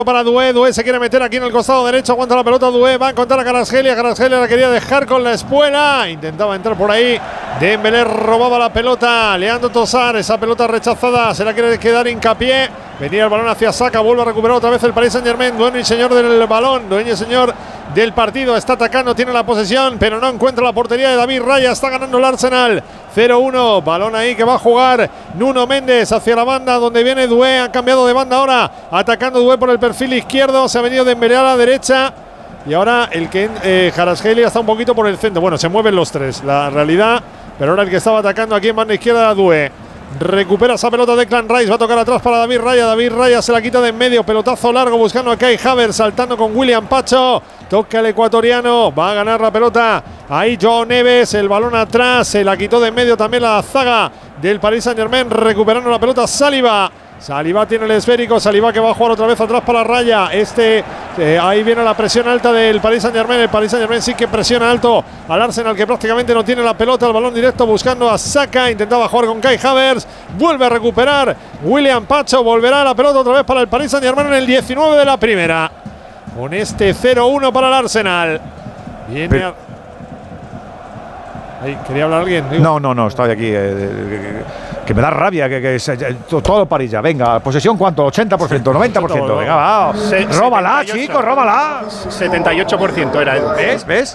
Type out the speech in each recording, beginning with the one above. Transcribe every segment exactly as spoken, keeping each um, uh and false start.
Para Doué, Doué se quiere meter aquí en el costado derecho, aguanta la pelota Doué, va a encontrar a Kvaratskhelia, Kvaratskhelia la quería dejar con la espuela, intentaba entrar por ahí, Dembélé robaba la pelota, Leandro Trossard, esa pelota rechazada, se la quiere quedar Hincapié, venía el balón hacia Saka, vuelve a recuperar otra vez el Paris Saint-Germain, dueño y señor del balón, dueño y señor del partido, está atacando, tiene la posesión, pero no encuentra la portería de David Raya, está ganando el Arsenal, cero uno, balón ahí que va a jugar Nuno Méndez hacia la banda donde viene Doué, han cambiado de banda ahora, atacando Doué por el perfil izquierdo, se ha venido Dembélé a la derecha y ahora el que eh, Kvaratskhelia está un poquito por el centro, bueno, se mueven los tres, la realidad, pero ahora el que estaba atacando aquí en banda izquierda era Doué. Recupera esa pelota de Declan Rice, va a tocar atrás para David Raya, David Raya se la quita de en medio, pelotazo largo buscando a Kai Havertz, saltando con William Pacho, toca el ecuatoriano, va a ganar la pelota, ahí Joao Neves, el balón atrás, se la quitó de en medio también la zaga del Paris Saint-Germain, recuperando la pelota Saliba. Saliba tiene el esférico, Saliba que va a jugar otra vez atrás para Raya, este, eh, ahí viene la presión alta del Paris Saint-Germain, el Paris Saint-Germain sí que presiona alto al Arsenal que prácticamente no tiene la pelota, el balón directo buscando a Saka, intentaba jugar con Kai Havertz, vuelve a recuperar William Pacho, volverá la pelota otra vez para el Paris Saint-Germain en el diecinueve de la primera, con este cero uno para el Arsenal, viene Pero, a... Ahí, ¿quería hablar alguien? Digo. No, no, no, estoy aquí. Eh, eh, que me da rabia, que, que se, todo París ya. Venga, posesión, ¿cuánto? ¿ochenta por ciento? ¿noventa por ciento? Venga, va. Se, róbala, chicos, róbala. setenta y ocho por ciento era él. ¿Ves? ¿Ves?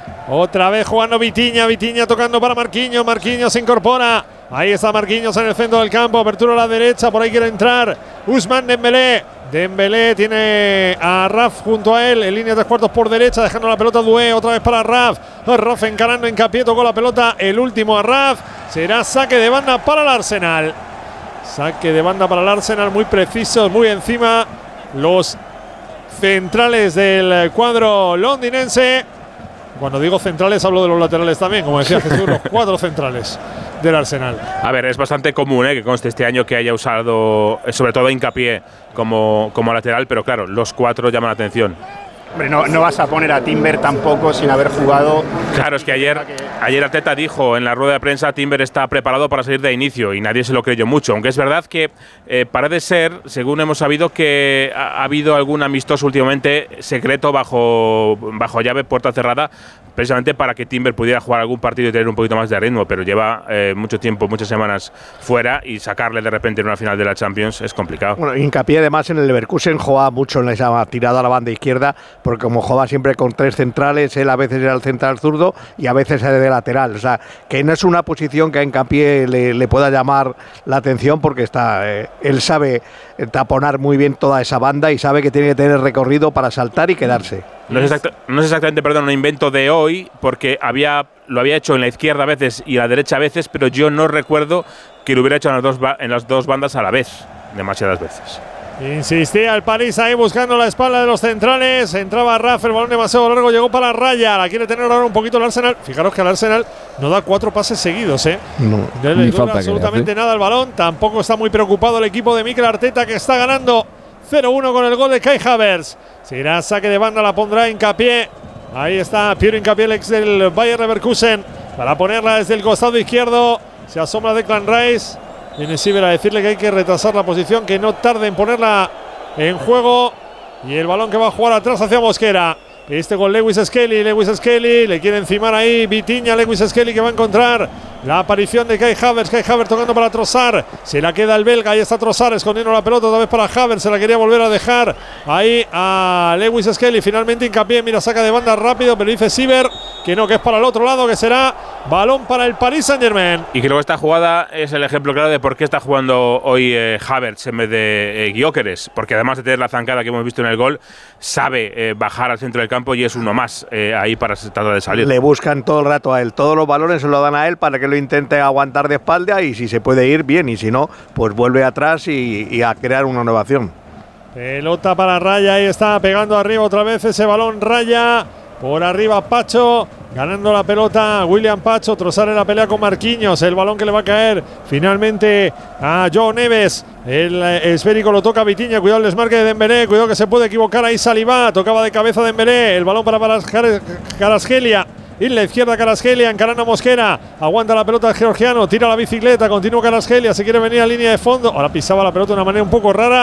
Otra vez jugando Vitinha, Vitinha tocando para Marquinhos, Marquinhos se incorpora. Ahí está Marquinhos en el centro del campo, apertura a la derecha, por ahí quiere entrar Ousmane Dembélé. Dembélé tiene a Raf junto a él, en línea de tres cuartos por derecha, dejando la pelota a Doué, otra vez para Raf. Raf encarando Hincapié, tocó la pelota, el último a Raf. Será saque de banda para el Arsenal. Saque de banda para el Arsenal, muy precisos, muy encima los centrales del cuadro londinense. Cuando digo centrales hablo de los laterales también, como decía Jesús, los cuatro centrales del Arsenal. A ver, es bastante común ¿eh? que conste este año que haya usado, sobre todo Hincapié, como, como lateral, pero claro, los cuatro llaman la atención. Hombre, no, no vas a poner a Timber tampoco sin haber jugado. Claro, es que ayer, ayer Arteta dijo en la rueda de prensa Timber está preparado para salir de inicio y nadie se lo creyó mucho, aunque es verdad que eh, parece ser, según hemos sabido, que ha, ha habido algún amistoso últimamente secreto bajo, bajo llave, puerta cerrada, precisamente para que Timber pudiera jugar algún partido y tener un poquito más de ritmo, pero lleva eh, mucho tiempo, muchas semanas fuera y sacarle de repente en una final de la Champions es complicado. Bueno, Hincapié además en el Leverkusen jugaba mucho en esa tirada a la banda izquierda, porque como jugaba siempre con tres centrales, él a veces era el central zurdo y a veces era de lateral, o sea, que no es una posición que a Hincapié le, le pueda llamar la atención, porque está, eh, él sabe taponar muy bien toda esa banda y sabe que tiene que tener recorrido para saltar y quedarse. No es, exacta, no es exactamente, perdón, un invento de hoy, porque había, lo había hecho en la izquierda a veces y a la derecha a veces, pero yo no recuerdo que lo hubiera hecho en las dos, en las dos bandas a la vez, demasiadas veces. Insistía el París ahí buscando la espalda de los centrales. Entraba Rafa, el balón demasiado largo, llegó para Raya. La quiere tener ahora un poquito el Arsenal. Fijaros que el Arsenal no da cuatro pases seguidos, ¿eh? No, no le dura absolutamente nada al balón. Tampoco está muy preocupado el equipo de Mikel Arteta, que está ganando cero uno con el gol de Kai Havertz. Será saque de banda, la pondrá Hincapié. Ahí está Piero Hincapié, el ex del Bayer Leverkusen, para ponerla desde el costado izquierdo. Se asoma Declan Rice. Viene Siever a decirle que hay que retrasar la posición, que no tarde en ponerla en juego. Y el balón que va a jugar atrás hacia Mosquera. Este con Lewis Skelly, Lewis Skelly, le quiere encimar ahí Vitinha, Lewis Skelly que va a encontrar la aparición de Kai Havertz, Kai Havertz tocando para Trossard, se la queda el belga, ahí está Trossard escondiendo la pelota otra vez para Havertz, se la quería volver a dejar ahí a Lewis Skelly, finalmente Hincapié, mira, saca de banda rápido, pero dice Siever que no, que es para el otro lado, que será balón para el Paris Saint-Germain. Y creo que esta jugada es el ejemplo claro de por qué está jugando hoy eh, Havertz en vez de eh, Gyökeres, porque además de tener la zancada que hemos visto en el gol, sabe eh, bajar al centro del campo y es uno más eh, ahí para tratar de salir. Le buscan todo el rato a él, todos los balones se lo dan a él para que lo intente aguantar de espalda y si se puede ir bien y si no, pues vuelve atrás y, y a crear una nueva acción. Pelota para Raya, ahí está pegando arriba otra vez ese balón Raya. Por arriba Pacho, ganando la pelota William Pacho, Trossard en la pelea con Marquinhos, el balón que le va a caer finalmente a Joao Neves, el esférico lo toca Vitinha, cuidado el desmarque de Dembélé, cuidado que se puede equivocar ahí Saliba, tocaba de cabeza Dembélé, el balón para Kvaratskhelia. Y la izquierda Kvaratskhelia, encarando a Mosquera, aguanta la pelota el georgiano, tira la bicicleta, continúa Kvaratskhelia, se quiere venir a línea de fondo, ahora pisaba la pelota de una manera un poco rara,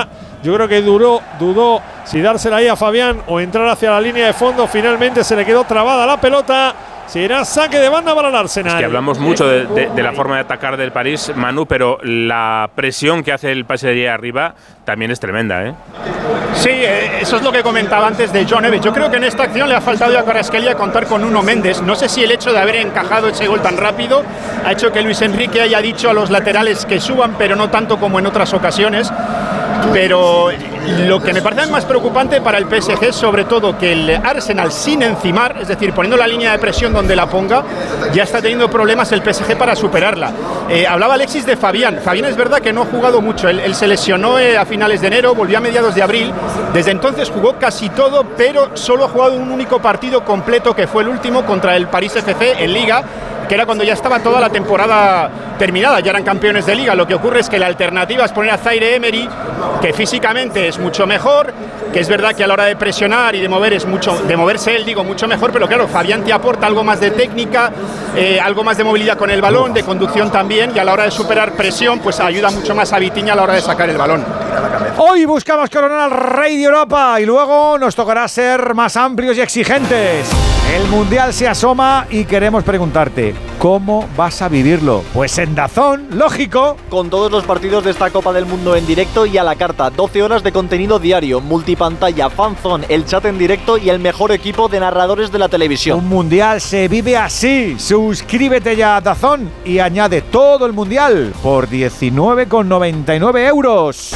Yo creo que duró, dudó si dársela ahí a Fabián o entrar hacia la línea de fondo. Finalmente se le quedó trabada la pelota. Será saque de banda para el Arsenal. Es que hablamos mucho de, de, de la forma de atacar del París, Manu, pero la presión que hace el P S G arriba también es tremenda, ¿eh? Sí, eh, eso es lo que comentaba antes de John Neves. Yo creo que en esta acción le ha faltado a Kvaratskhelia contar con Nuno Méndez. No sé si el hecho de haber encajado ese gol tan rápido ha hecho que Luis Enrique haya dicho a los laterales que suban, pero no tanto como en otras ocasiones. Pero lo que me parece más preocupante para el P S G es sobre todo que el Arsenal, sin encimar, es decir, poniendo la línea de presión donde la ponga, ya está teniendo problemas el P S G para superarla. Eh, hablaba Alexis de Fabián. Fabián es verdad que no ha jugado mucho. Él, él se lesionó eh, a finales de enero, volvió a mediados de abril. Desde entonces jugó casi todo, pero solo ha jugado un único partido completo, que fue el último contra el París F C en Liga, que era cuando ya estaba toda la temporada terminada, ya eran campeones de Liga. Lo que ocurre es que la alternativa es poner a Zaire Emery, que físicamente es mucho mejor, que es verdad que a la hora de presionar y de mover es mucho, de moverse él, digo, mucho mejor, pero claro, Fabián te aporta algo más de técnica, eh, algo más de movilidad con el balón, de conducción también, y a la hora de superar presión, pues ayuda mucho más a Vitinha a la hora de sacar el balón. Hoy buscamos coronar al Rey de Europa y luego nos tocará ser más amplios y exigentes. El Mundial se asoma y queremos preguntarte, ¿cómo vas a vivirlo? Pues en DAZN, lógico. Con todos los partidos de esta Copa del Mundo en directo y a la carta, doce horas de contenido diario, multipantalla, fanzone, el chat en directo y el mejor equipo de narradores de la televisión. Un Mundial se vive así. Suscríbete ya a DAZN y añade todo el Mundial por diecinueve con noventa y nueve euros.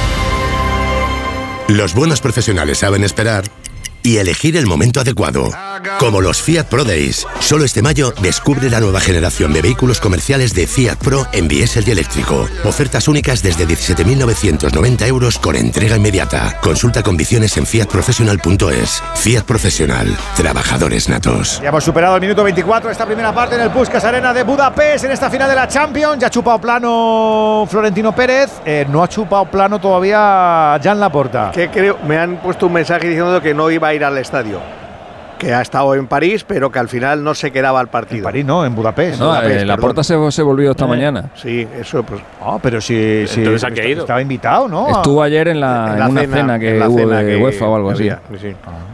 Los buenos profesionales saben esperar y elegir el momento adecuado. Como los Fiat Pro Days. Solo este mayo descubre la nueva generación de vehículos comerciales de Fiat Pro en diésel y eléctrico. Ofertas únicas desde diecisiete mil novecientos noventa euros con entrega inmediata. Consulta condiciones en fiat professional punto es. Fiat Professional. Trabajadores natos. Ya hemos superado el minuto veinticuatro de esta primera parte en el Puskás Arena de Budapest, en esta final de la Champions. Ya ha chupado plano Florentino Pérez. Eh, no ha chupado plano todavía Jan Laporta. Que creo, me han puesto un mensaje diciendo que no iba a ir al estadio, que ha estado en París, pero que al final no se quedaba al partido. En París no, en Budapest. No, Budapest, eh, Laporta se, se volvió esta eh, mañana. Sí, eso pues. Ah, pero si, si entonces ha caído. Estaba invitado, ¿no? Estuvo ayer en, la, en, la en una cena, cena que hubo cena de que UEFA o algo así. Había, sí.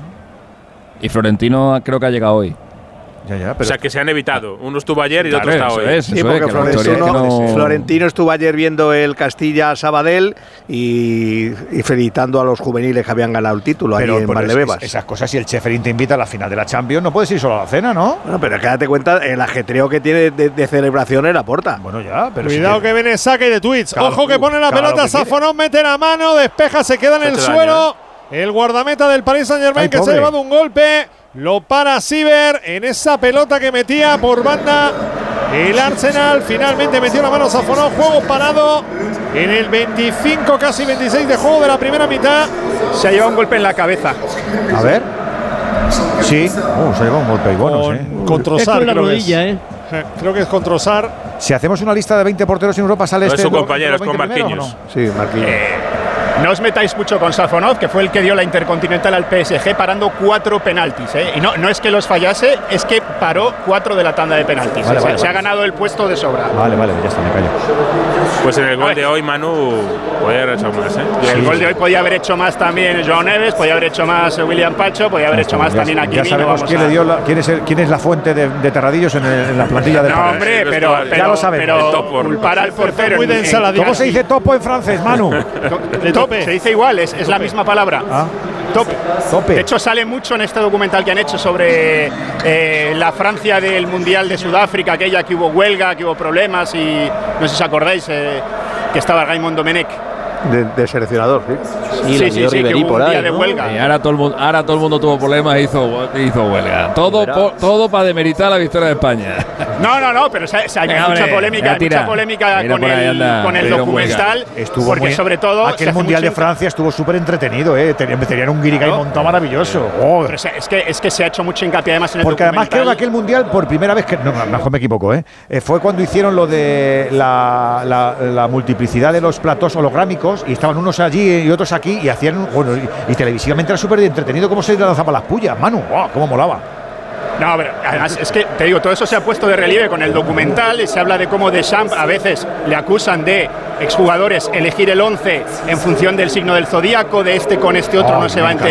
Ah. Y Florentino creo que ha llegado hoy. Ya, ya, pero o sea, que se han evitado. Uno estuvo ayer y el claro, otro está hoy. Es, sí, porque es, Florentino, no... Florentino estuvo ayer viendo el Castilla-Sabadell y, y felicitando a los juveniles que habían ganado el título pero, ahí en Valdebebas. Es, esas cosas, si el Cheferín te invita a la final de la Champions, no puedes ir solo a la cena, ¿no? Bueno, pero quédate cuenta el ajetreo que tiene de, de celebración en la puerta. Bueno, ya, pero cuidado si que... que viene saque de Twitch. Claro, ojo que pone la claro pelota, Safonov mete la mano, despeja, se queda en el suelo. Daño, ¿eh? El guardameta del Paris Saint-Germain que pobre. se ha llevado un golpe. Lo para Siever en esa pelota que metía por banda el Arsenal. Finalmente metió la mano Safonov. Juego parado en el veinticinco, casi veintiséis de juego de la primera mitad. Se ha llevado un golpe en la cabeza. A ver. Sí. Uh, se ha llevado un golpe. Bueno, con, sí. con Trossard, es con la rodilla, ¿eh? Creo que es con Trossard. Si hacemos una lista de veinte porteros en Europa, sale no este. Es su compañero, es con Marquinhos. No? Sí, Marquinhos. Eh, No os metáis mucho con Safonov, que fue el que dio la Intercontinental al P S G parando cuatro penaltis. ¿eh? Y no, no es que los fallase, es que paró cuatro de la tanda de penaltis. Vale, se, vale, se vale. ha ganado el puesto de sobra. Vale, vale, ya está, me callo. Pues en el gol de hoy, Manu, podía haber hecho más. ¿eh? Y el sí, gol sí. de hoy podía haber hecho más también Joao Neves, podía haber hecho más William Pacho, podía haber hecho más ya, también aquí. Ya sabemos quién, a... le dio la, quién, es el, quién es la fuente de, de Terradillos en, el, en la plantilla del No, París. hombre, pero, ya pero, lo sabemos. pero culpar al portero. Muy densa la ¿Cómo se dice topo en francés, Manu? De tope. Se dice igual, es, es la misma palabra. Ah. Tope. Tope. De hecho, sale mucho en este documental que han hecho sobre eh, la Francia del Mundial de Sudáfrica, aquella que hubo huelga, que hubo problemas y no sé si os acordáis eh, que estaba Raymond Domenech. De, de seleccionador, sí. Sí, sí, sí, sí que hubo un día ahí, de huelga. Y ahora todo el mundo, ahora todo el mundo tuvo problemas e hizo, hizo huelga. Todo, po, todo para demeritar la victoria de España. No, no, no, pero o sea, hay Venga, mucha hombre, polémica, mucha polémica Mira con el, anda, con el documental. Estuvo porque muy, sobre todo aquel Mundial de Francia estuvo súper entretenido, ¿eh? Tenían, tenían un guirigay ¿no? montado maravilloso. Oh. Pero, o sea, es, que, es que se ha hecho mucho hincapié además en el Porque documental. además creo que aquel Mundial, por primera vez, que no, a lo mejor me equivoco, ¿eh? Eh, fue cuando hicieron lo de la, la, la multiplicidad de los platós holográmicos y estaban unos allí y otros aquí y hacían, bueno, y, y televisivamente era súper entretenido cómo se lanzaban las pullas, Manu, wow, cómo molaba. No, pero además es que, te digo, todo eso se ha puesto de relieve con el documental y se habla de cómo Deschamps a veces le acusan de exjugadores elegir el once en función del signo del zodíaco, de este con este otro oh, no se va a entender.